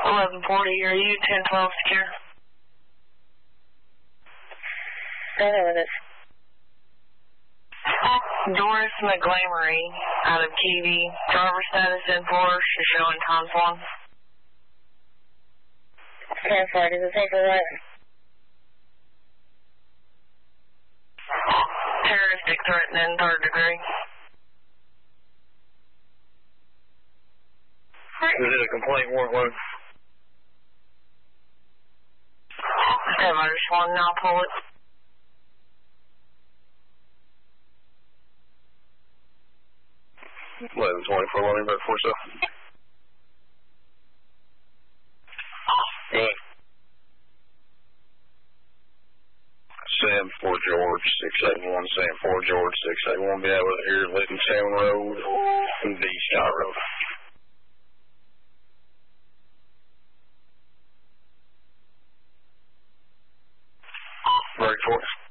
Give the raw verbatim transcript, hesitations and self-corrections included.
eleven forty, are you ten twelve secure? Go ahead with it. Doris McGlamory out of Kiwi. Driver status enforced, is showing times one. ten four, does it say for what? Terroristic threatening, third degree. Is it a complaint warrant load? Have I just one now pull it? eleven twenty-four, let me back four so. Good. Sam four George, six eight one, Sam four George, six eight one, be out with here, Lytton Salmon Road and D Scott Road. Break for it.